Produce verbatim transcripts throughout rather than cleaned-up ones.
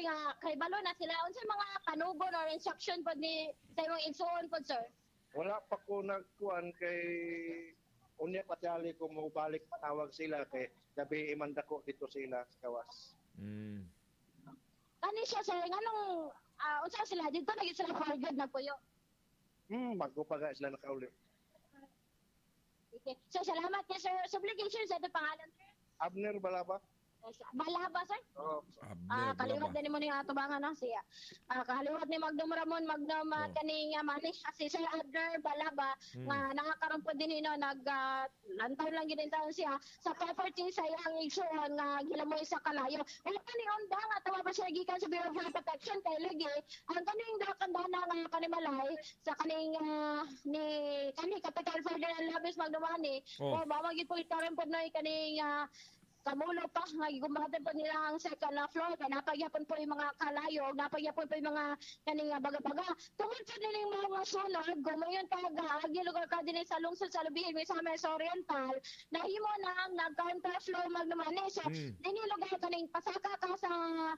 nga kay balo na sila unsa mga panugon or instruction pod ni sa imong igsuon pod sir? Wala pa ko nagkuan kay unya patyali ko mo balik patawag sila kay gabi imanda ko dito sila sa kawas. Mm. Kani siya sir nganong uh, unsa sila dito nagit sila for good nagpuyo. Hmm, bago pa ga sila nakauli. Okay. So salamat kay sir. Subligation sa ito pangalan sir. Abner Balaba. Balaba sir? Oo. Ah, Abner, kaliwat Balaba. din mo ni atubangan no siya. Ah, kaliwat ni Magdum Ramon Magdum uh, Oh. kani nga mani si Sir Abner Balaba Hmm. nga nakakaroon po din ino nag uh, lantaw lang gid taon siya sa property sa iyang igsuon nga gilamoy sa kalayo. Wala pa ni onda nga tawa pa siya gikan sa Bureau of Fire Protection kay lagi ang kaning dakandana nga kanimalay sa kaning uh, ni kani Kapitan Ferdinand Labis Magdumani. Oh. O ba magid po ikaron po noy kaning uh, kamulo pa nga gigumatan po nila ang second na floor kaya napagyapon po yung mga kalayo napagyapon po yung mga kaning baga-baga tungod sa nining mga sunod gumayon taga agi lugar ka din sa lungsod sa Lubihin may sa Mesa Oriental nahimo na ang nag-counter flow magdumani so Mm. dini lugar kaning pasaka ka sa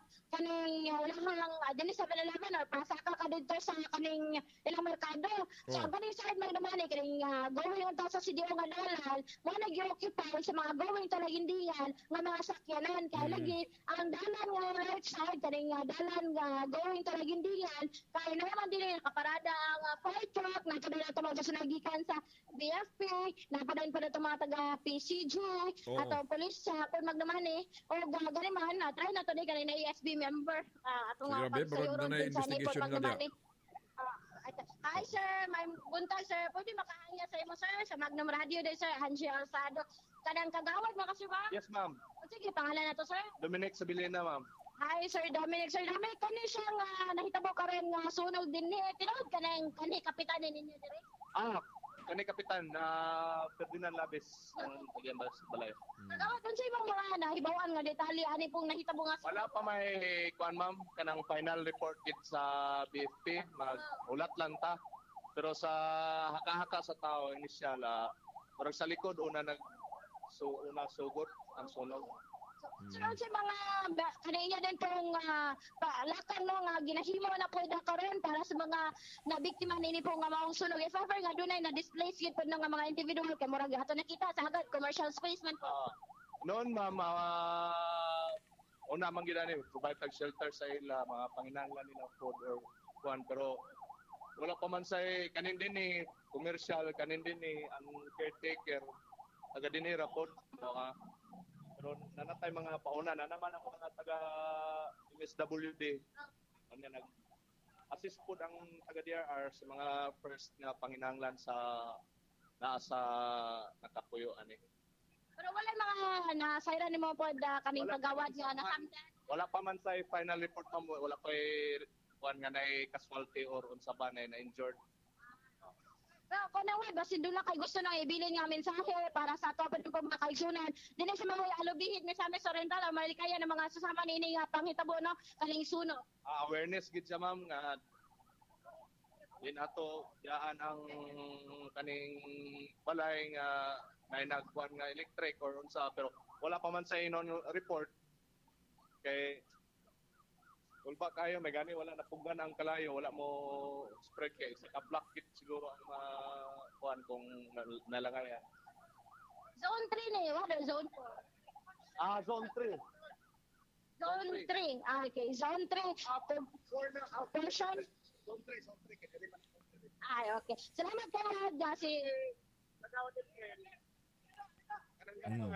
kaning ulahang uh, dini sa Balalaman or pasaka ka dito sa kaning ilang merkado so Oh. kaning side magdumani kaning uh, going unta sa C D O nga dalal mo nag-occupy sa mga going talagindiyan nga mga sakyanan kay Mm. lagi ang dalan nga right side kaning nga dalan nga going to Lagindingan kay naman din nakaparada ang uh, fire truck na kada na tumawag sa nagikan sa B F P napadayon pa na itong mga taga P C G Oh. ato police sa uh, magdamani o gani man na try na to ni kanina E S B member uh, ato nga Grabe, pagsayuron broad na din sa investigation Nipon nga Magdamani. Ah, hi sir, may buntag sir. Pwede makahangya sa imo sir sa Magnum Radio day sir, Angie Alsado. Kanang kagawad mga sir ba? Yes, ma'am. O sige, pangalan na to sir. Dominic Sabilina, ma'am. Hi Sir Dominic. Sir Dominic, kani siya nga nahitabo ka rin nga sunog din ni. Tinood ka na yung kani kapitan ninyo dire. Ah, kani kapitan na Ferdinand Labis ang Tagyambas Balay. Kagawad dun sa ibang mga nahibawan nga detalye ani pong nahitabo nga sunog. Wala pa may kuan ma'am kanang final report kit sa B F P mag-ulat lang ta. Pero sa haka-haka sa tao inisyal uh, parang sa likod una nag so una sugod ang sunog. So, sunod sa mga ba- kanina din pong uh, paalakan no nga ginahimo na po da karon para sa mga nabiktima nini po nga maong sunog. If ever nga dunay na displace gid po nga mga individual kay murag ato nakita sa agad commercial space man po. Ah, noon ma'am uh, una man gid ani provide tag shelter sa ila mga panginahanglan nila food or kuan pero wala pa man say kanin din ni commercial kanin din ni ang caretaker taga dinira pod uh, pero nanatay mga pauna na naman ang mga taga M S W D ano nag assist pod ang taga D R R sa mga first nga panginahanglan sa naa sa nakapuyo ani. Pero wala mga nasayran nimo po da kaning Wala. kagawad nga nahamdan. Wala pa man sa final report pa mo, wala pa kuan nga nay casualty or unsa ba nay na injured. Pero kung naway, basi doon lang kay gusto nang ibilin nga mensahe para sa ato pa po mga kaigsunan. Dili sa mga alubihid may sa Mesa Oriental, ang malikaya ng mga susama nini nga panghitabo no, kaning suno. Ah, awareness gid siya ma'am nga din ato yaan ang kaning balay nga may nagkuan nga electric or unsa pero wala pa man sa inon report kay ulba kayo may gani wala napuggan ang kalayo wala mo spread kay sa ka-block kit siguro ang mga kuan kung nal- nalangayan. Zone three na yun, wala zone four. Ah, zone three. Zone three. Ah, okay, zone three. four na ah, Portion. zone three, zone three kay dili man zone three. Ay, okay. Salamat ka na si Nagawa din kay Mm.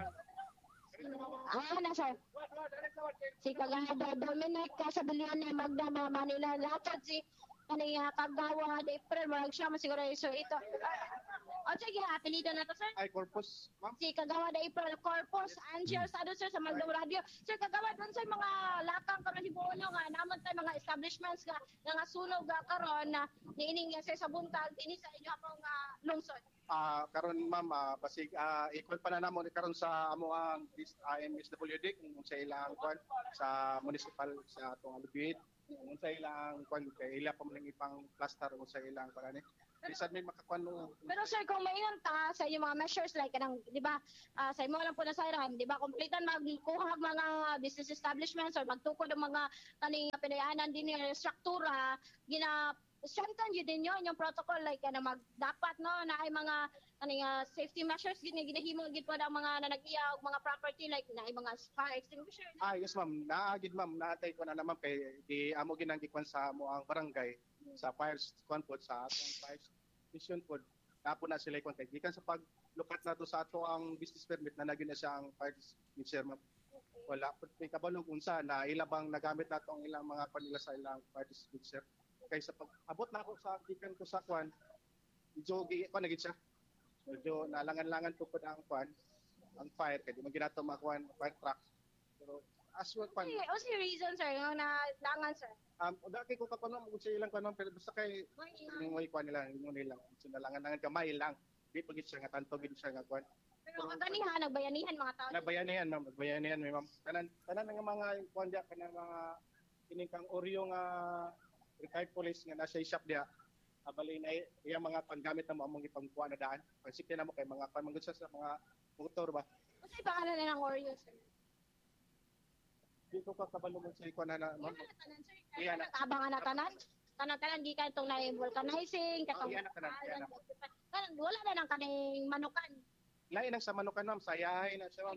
Ah, na sir. Si Kagawad Dominic Casabilian ni Magda Manila Lapad si kaniya Kagawad April marag siya masiguro so ito. O sige, apelido na to sir. Ay corpus ma'am. Si Kagawad April Corpus Angie Alsado sir sa Magdang Radio. Sir Kagawad dun sa mga lakang karon hibuon nga naman tay mga establishments nga nga sunog ga karon na niining nga sir sa buntag dinhi sa inyo among uh, lungsod. Ah, karon ma'am, ah, basig ah, equal pa na namo ni karon sa amo ang uh, M S W D kung sa ilang kwan sa municipal sa atong Alubid kung sa ilang kwan kay ila pa man ipang cluster kung sa ilang para ni Bisan may makakuan mo. Pero sir, kung maingon ta sa inyong mga measures like kanang, di ba, ah, sa imo lang po na sayran, di ba, kompletan magkuha og mga business establishments or magtukod ng mga kaning pinayanan din yung struktura, gina strengthen yun din yun, yung protocol like na mag dapat no na ay mga kaning ah, safety measures gid nga ginahimo gid po ang mga nanag-iya og mga property like na ay mga fire extinguisher. No? Ah, yes ma'am. Naagid ma'am, naatay ko na naman kay di amo ginangkikwan sa mo ang barangay sa fire squad po sa atong fire mission po. Napo na sila kon kay gikan sa paglukat nato sa ato ang business permit na naging na siya ang fire extinguisher ma'am. Wala po may kabalong unsa na ilabang nagamit nato ang ilang mga kanila sa ilang fire extinguisher. Kay sa pag abot na ako sa gikan ko sa kwan, medyo gi ko nagit siya. Medyo nalangan-langan po po na ang kwan, ang fire kay di man ginato makuan fire truck. Pero as well kwan, Okay, o si reason sir nga na langan sir. um uda kay ko kakuan mo sa ilang kwan ma'am, pero basta kay yung way kwan nila, yung nila so nalangan-langan kamay lang. Di pa gid siya nga tanto gid siya nga kwan. Pero kaganihan nagbayanihan mga tao. Nabayanihan ma'am, nabayanihan may ma'am. Tanan tanan nga mga kwan dia kanang mga kining kang oryo nga retired police nga nasa shop dia. Abali na iya mga panggamit na mo among ipangkuha na daan. Pagsik na mo kay mga pamanggut sa mga motor ba. O sa pangalan na ng Oreo sir. Di ko ka kabalo mo sa ikuan na na ma'am. Iya na abangan na tanan. Tanan-tanan gikan tong na vulcanizing Oh, katong iya na tanan, iya na. Kan wala na nang kaning manukan. Lain ang sa manukan ma'am, sayahay na siya ma'am.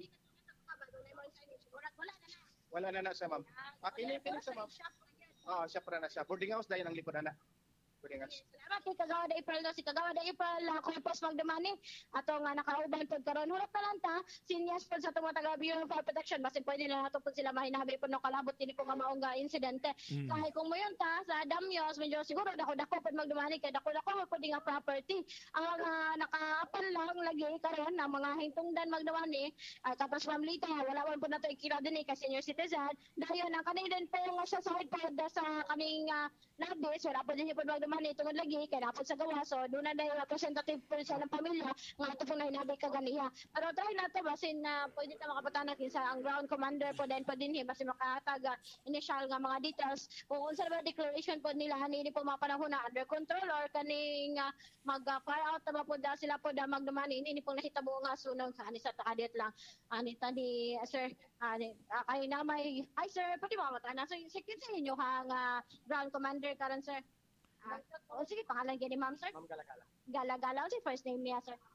Wala na na. Wala na na siya ma'am. Ah, kini kini siya ma'am. Ah, siya para na siya. Boarding house dayon ang likod na. Boarding house. Salamat kay Kagawad April no si Kagawad April uh, Corpus Magdamani ato nga nakauban pod karon hulot na lang ta sinyas pod sa tumo taga Bureau of Fire Protection basin pwede na nato pod sila mahinabi pod no kalabot kini po nga maong nga insidente Mm. kahit kung moyon ta sa Damios medyo siguro dako dako pod Magdamani kay dako dako pod nga property ang mga nakaapan lang lagi karon na mga hintungdan Magdamani uh, tapos pamilita wala man pod nato ikila dinhi ka senior citizen dayon ang kaning din po nga siya side pod sa kaming uh, labis wala pod dinhi pod Magdamani tungod lagi kay dapat sa gawa so doon na dahil representative po sa ng pamilya nga ito pong nahinabay kaganiya pero try na to basin na pwede ta makapatanak sa ang ground commander po din pa din basin makataga initial nga mga details kung unsa ba declaration po nila hanili po mga panahon na under control or kaning uh, mag uh, fire out na po da sila po da magdumani ini pong nahitabo nga sunog sa ani sa takadit lang ani ta ni uh, sir ani uh, kay na may ay sir pwede mo matana so secret sa inyo ha nga ground commander karon sir. Ah, o sige, pangalan gani ma'am sir? Ma'am Galagala. Gala-gala. O sige, first name niya sir?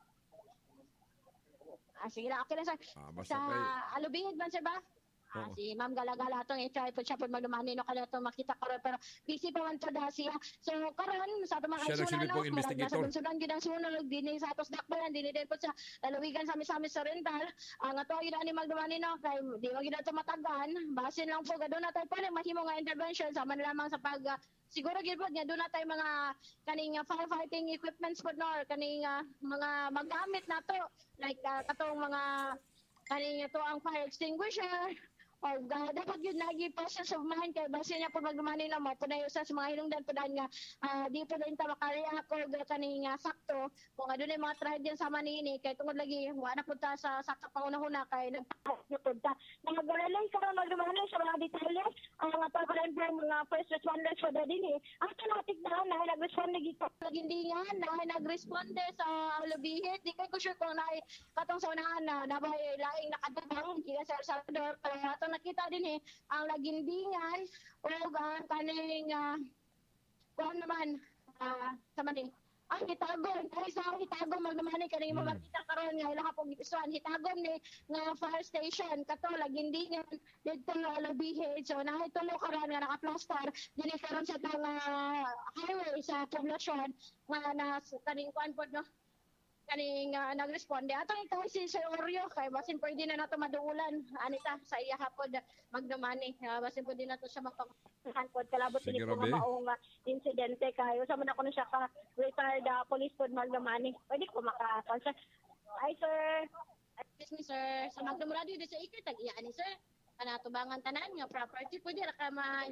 Ah, sige lang, okay lang sir. Ah, basta Sa kay Alubihid man sir ba? Ah, Oo. si Ma'am Gala-gala itong i-try po siya po magdumani no kada to makita karon pero busy pa man to da siya. So karon sa ato mga Siya nagsilbi no, pong murag investigator. nasa bunsudan gyud ang sunog dinhi sa atos dakbayan dinhi din po sa lalawigan sa sami sa rental. Ang ato gyud ani magdumani no kay di man gyud ato matagan. Basin lang po gadon na tayo pa mahimo nga intervention sama na lamang sa pag uh, siguro gyud pod nga doon na tayo mga kaning uh, firefighting equipments pod no or kaning uh, mga magamit nato like uh, katong mga kaning ito ang fire extinguisher or uh, dapat yun lagi pa siya sa umahan kay base niya po magdumani na mo punayo sa mga hinungdan po dahil nga uh, dito din ta makarya ako kaning uh, sakto kung ano na mga tried yan sa manini kay tungod lagi wala po ta sa sakto pangunahuna kay nagpapod ta nagagalay karon magdumani sa mga detalye ang mga pagkulan po mga first responders po da din eh ang automatic na na nag-respond lagi ko lagindingan na nag-responde sa Alubihid di kay ko sure kung na katong sa unahan na nabay laing nakadabang kaya sa El Salvador pero ato nakita din eh ang lagindingan o ang kaning uh, kung naman uh, sa mani ang hitagon kay sa hitagon magdumani kaning Mm. mga kita karon nga ila pong isuan hitagon ni nga fire station kato lagindingan didto nga Alubihid so nahay tulo karon nga naka-plaster dinhi karon sa tang uh, highway sa poblasyon nga na kaning kuan pod no kaning uh, nagresponde atong ikaw si Sir Oreo kay basin pwede na nato maduulan anita sa iya hapon magdumani uh, basin pwede na to siya mapanghan pod kalabot Sige, ini po Robe. nga maong uh, insidente kayo sa man ako na siya ka retired uh, police pod magdumani pwede ko maka-sponsor hi sir excuse me sir sa Magdum Radio di sa ikit tag-iya ni sir kana tubangan tanan nga property pwede ra ka ma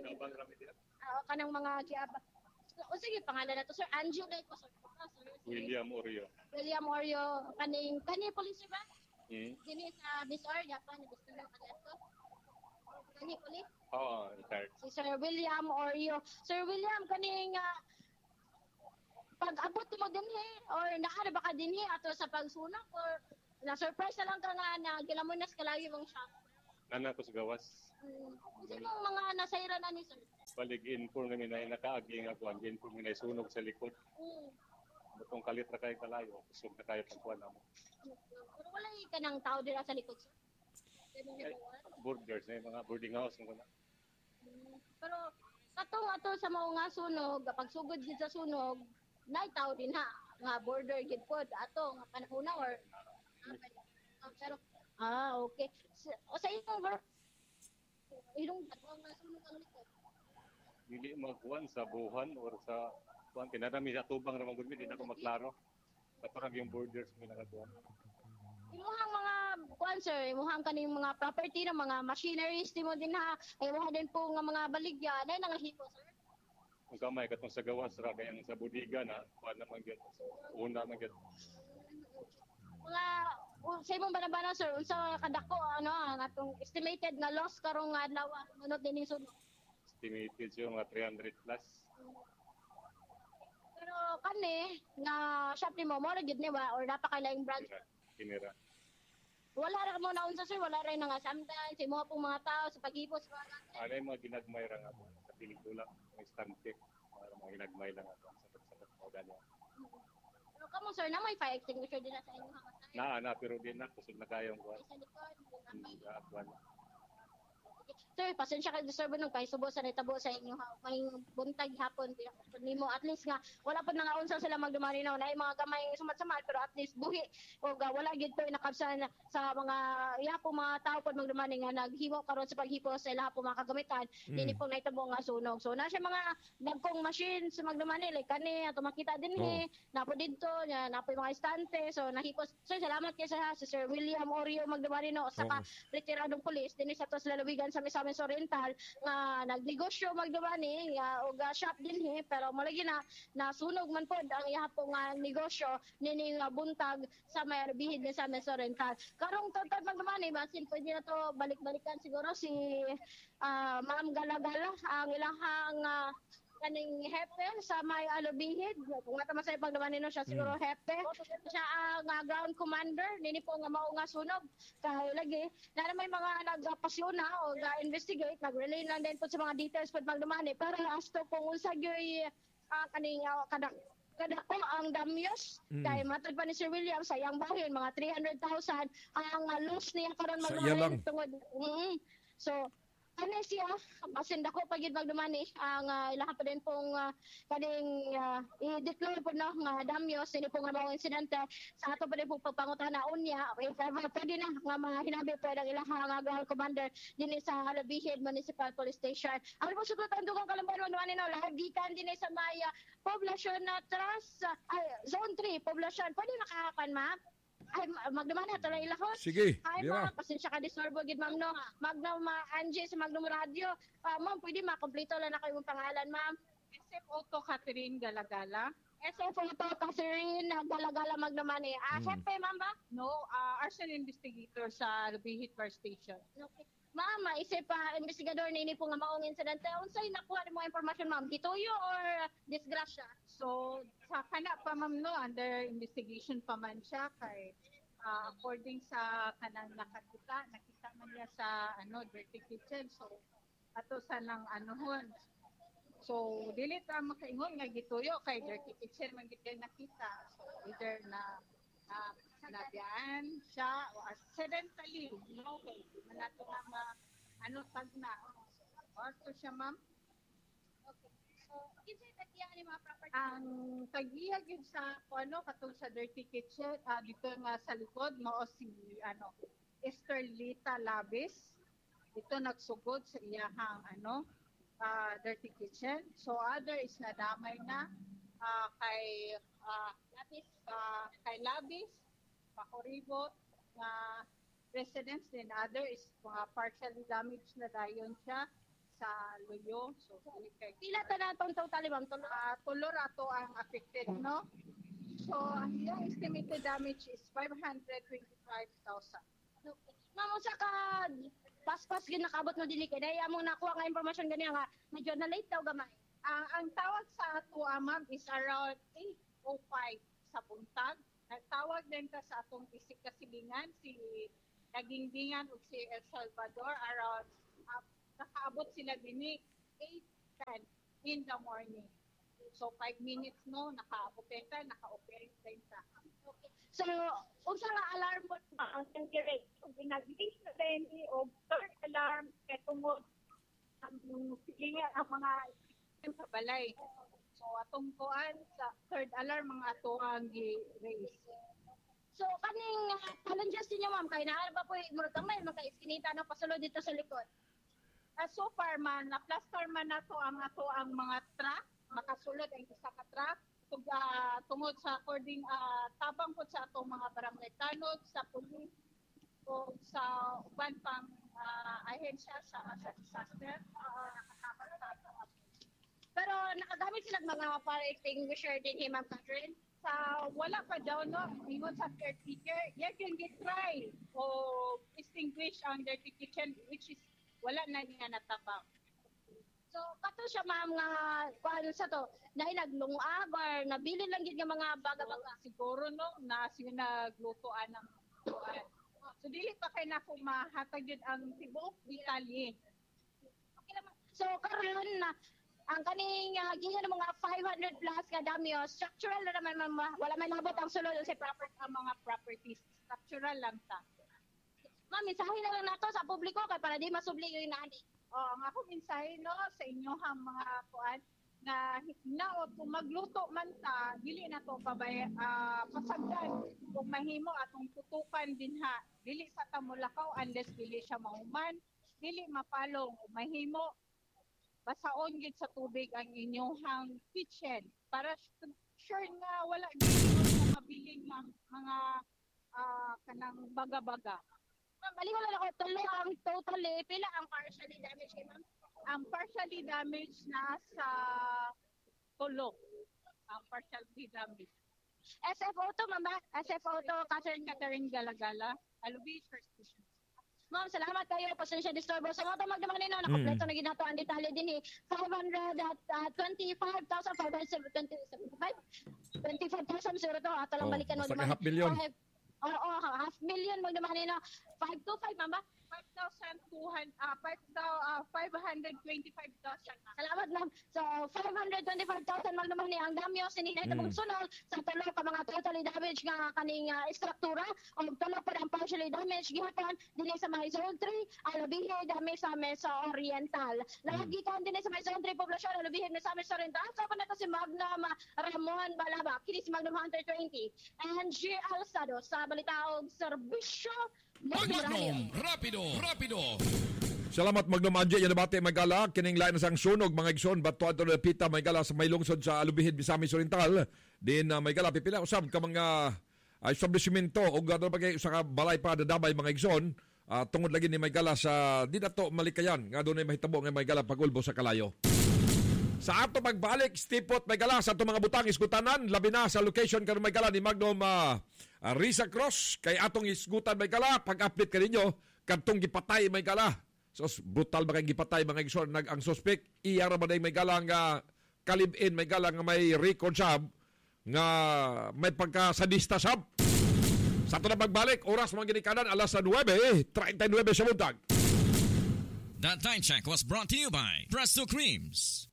uh, kanang mga giaba o sige pangalan na to sir Angie like po sir Ah, sir, sir. William Oreo. William Oreo kaning kani police ba? Hmm? Dini sa Bisor Japan gusto mo kanyan ko. Kani police? Oo, retired. Si Sir William Oreo. Sir William kaning uh, pag abot mo dinhi or naara ba ka dinhi ato sa pagsunog or na surprise na lang ka nga na gilamunas ka lagi mong shop. Nana ko sa gawas. Hmm. Kasi mong mga nasayra na ni sir. Balig inform kami na nakaagi nga kuan, inform kami na sunog sa likod. Hmm. Butong kalit ra kay kalayo, kusog na kayo pag kuan mo. Pero wala ka ng tao dira sa likod sir. Ay, borders na yung mga boarding house ng kuna. Pero katong ato sa mao nga sunog, pag sugod gid sa sunog, nay tao din ha nga border gid pod ato nga panahon or ah, pero ah okay. Sa, o sa imong ver ilong katong nga sunog ang likod. Dili magkuan sa buhan or sa kuan tinadami sa tubang ra man gud mi di na ko maklaro. Katurag yung borders mi nakakuan. Imuhang mga kuan sir, imuhang kaning mga property ng mga machineries timo din ha. Imuhang din po nga mga baligya nay nangahimo sir. Kung kamay katong sa gawas ra kay ang sa bodega na kuan naman gyud. Una man gyud. Mga uh, sa imong banabana sir, unsa kadako ano ang atong estimated nga loss karong adlaw manod din ni sunog. Estimated siya mga three hundred plus. Pero kani nga shop nimo mo ra gid ni ba or napakalaing branch. Kinira. Wala ra mo na unsa sir, wala ra nga samdan sa imo pong mga tao sa paghipos sa mga Ano yung mga ginagmay ra nga po sa pelikula, may stante, para mga ginagmay lang ako sa sapat mo ganyan. Pero kamo sir na may fire extinguisher din na sa inyo ha. Na na pero din na kusog na kayong kuan. Sa likod, Sa kuan. sir, pasensya ka disturbo nung kay subo sa nitabo sa inyo ha. May buntag hapon nimo at least nga wala pa nga unsa sila magdumarinaw na mga gamay sumat-samat pero at least buhi o ga, wala gid po nakabsan sa mga ihapo mga tao pod magdumani nga naghimo karon sa paghipo sa ilaha po mga kagamitan Mm. dili po nahitabo nga sunog. So na siya mga dagkong machine sa magdumani like kani ato makita dinhi napo didto nya napo yung mga estante so nahipos. Sir, salamat kay sa si Sir William Orio magdumarino saka retiradong pulis dinhi sa tos lalawigan sa Misamis Oriental nga nagnegosyo magdumani nga og uh, shop dinhi pero malagi na nasunog man pod ang ihapo nga negosyo nini nga buntag sa may bihid ni sa Misamis Oriental. Karong total magdumani basin pwede na to balik-balikan siguro si uh, Ma'am Galagala ang ilahang uh, kaning hepe sa may alubihid kung nga tama sa pagdaman nino siya siguro hepe siya ang uh, ground commander nini po nga mao nga sunog kay lagi na may mga nagpasyon na o ga-investigate nag-relay lang din po sa mga details pag magdumani pero as to kung unsa gyud uh, kaning uh, kada kada ko ang damyos Mm. kay matod pa ni Sir William sa iyang bahin mga three hundred thousand ang uh, loss niya karon Sa iya lang. magdumani tungod mm, so ano siya, basin dako pag yun magdumani, ang uh, ilaha pa din pong uh, kaning uh, i-declare po na nga damyos, hindi po nga mga insidente, sa ato pa din po pagpangutan na unya, if ever pwede na nga mga hinabi po ng ilaha nga ground commander din sa Halabihid Municipal Police Station. Ang po sukutan dugang kalamban magdumani na, lahagikan din sa maya poblasyon na trust, uh, ay, zone three, poblasyon, pwede nakahakan ma'am? Ay, magduman na talay ilahon. Sige, Ay, dira. ma'am, pasensya ka disturbo gid ma'am no. Magnum uh, Angie sa Magnum Radio. Uh, ma'am, pwede makompleto lang na kayong pangalan, ma'am. S F Auto Catherine Galagala. S F Auto Catherine Galagala Magdumani. Ah, Mm. hepe, ma'am ba? No, uh, arson investigator sa Lubihit Fire Station. Okay. Ma'am, maisip pa uh, investigador nini po nga maong insidente. Unsay nakuha mo impormasyon, ma'am? Gituyo or uh, disgrasya? So, sa kana pa ma'am no, under investigation pa man siya kay uh, according sa kanang nakakita, nakita man niya sa ano dirty kitchen. So, ato sa nang anuhon. So, dili ta makaingon nga gituyo kay dirty kitchen man gid kay nakita. So, either na uh, nabiyaan siya o accidentally, no, kay manato na ma, ano tag na. Orto siya ma'am. Okay. So, kinsay tagya ni mga property? Ang tagiya gyud sa kung ano katong sa dirty kitchen ah, dito nga sa likod mao si ano Esterlita Labis dito nagsugod sa iyahang ano ah, dirty kitchen so other is nadamay na ah, kay ah, Labis ah, kay Labis pakuribot nga residents then other is mga partially damaged na dayon siya sa Luyo so dili kay Pila tanan tong total, ma'am? Tulo. uh, tulor ato ang affected, no? So, ang iyang estimated damage is five hundred twenty-five thousand. Okay. Ma'am, usa ka pas-pas gid nakabot mo dili kay daya mo nakuha nga impormasyon ganiya nga medyo na late daw gamay. Ang ang tawag sa ato, ah, ma'am, is around eight oh five sa buntag. Nagtawag din ta sa atong isig kasilingan si Nagingdingan ug si El Salvador around uh, nakaabot sila dinhi eight ten in the morning. So five minutes no nakaabot ta, naka-operate ta. Okay. So, unsa nga alarm mo ang generate? Kung ginaglis na din o third alarm kay tungod ang silingan ang mga sa balay. So atong kuan sa third alarm mga ato ang gi-raise. So, kaning uh, challenges ninyo, ma'am, kaya na ba po, murag kamay, magka-iskinita na pasulod dito sa likod? Uh, so far man, na-plaster man na to ang ato ang mga truck, makasulod ang isa ka truck, tug, uh, tungod sa according, uh, tabang po sa atong mga barangay tanod, sa police, o sa uban pang uh, ahensya sa, sa disaster, uh, nakatabang sa ato. Pero nakagamit sila mga fire extinguisher din, eh, ma'am Catherine? Sa wala pa daw no ingon sa caretaker you can get try o extinguish ang dirty kitchen which is wala na niya natabang. So kato siya ma'am nga kuan sa to na naglungag or nabili lang gid nga mga baga-baga siguro no na sila naglutoan ng kuan. So dili pa kay nako mahatag gid ang tibuok detalye. Okay naman. So karon na ang kaning uh, gihan ng mga five hundred plus ka damyo, structural na naman, ma- wala may labot ang sulod sa property, ang mga properties. Structural lang ta. Ma'am, mensahe na lang nato sa publiko kay para di masubli yung inaani. Oh, ang ako mensahe no sa inyo hang mga kuan na na o kung magluto man ta, dili na to pabay uh, pasagdan kung mahimo atong tutukan din ha. Dili sa tamulakaw unless dili siya mahuman, dili mapalong mahimo basaon gid sa tubig ang inyong kitchen para sure nga wala gid sa mabiling mga, mga uh, kanang baga-baga. Ma'am, balikan lang ako tulo ang totally pila ang partially damaged kay ma'am? Ang partially damaged na sa tulo. Ang partially damaged. S F O to, ma'am ba? S F O to, Catherine Catherine Galagala, Alubi First Station. Ma'am, salamat kayo. Pasensya disturbo. Sa mga tamag naman nino, nakompleto mm. na ginato ang detalye din eh. five hundred twenty-five thousand five hundred seventy-five? twenty-five thousand zero to. Ato lang Oh, balikan mo. basta ka half million. Oo, oh, oh, half million mo naman nino. five to five, ma'am ba? five thousand two hundred, uh, five hundred twenty-five thousand. Salamat ma'am. So, five hundred twenty-five thousand mag naman ni ang damyo sininay na Mm. magsunod sa tulo ka mga totally damaged nga kaning uh, struktura o tulo pa ang partially damaged gihapon dinhi sa mga zone three Alubihe dami sa Mesa Oriental. Lagi kan dinhi sa mga zone three poblasyon Alubihe na sa Mesa Oriental. Sa pa na to si Magnum uh, Ramon Balaba, kini si Magnum Hunter twenty and G. Alsado sa balitaog serbisyo Magnum, rapido, rapido. Salamat Magnum Anje, yan nabate Magala, kining lain na sang sunog, mga igsoon, bato ato na pita, Magala sa may lungsod sa Alubihid, Misamis Oriental, din uh, Magala, pipila usab ka mga uh, establishmento, o gano'n pa kayo sa balay pa dadabay mga igsoon, uh, tungod lagi ni Magala sa, di na to malikayan, nga doon ay mahitabo ng Magala pag-ulbo sa kalayo. Sa ato pagbalik, stipot Magala sa ato mga butang iskutanan, labi na sa location karon Magala ni Magnum uh, uh, Risa Cross, kay atong isgutan Magala, pag-update ka ninyo, kadtong gipatay Magala. So brutal ba kay gipatay mga igsoon nag ang suspect, iya ra ba day Magala nga kalib-in Magala nga may record sab, nga may pagkasadista sab. Sa ato na pagbalik, oras mga ginikanan, alas nine, thirty-nine sa buntag. That time check was brought to you by Presto Creams.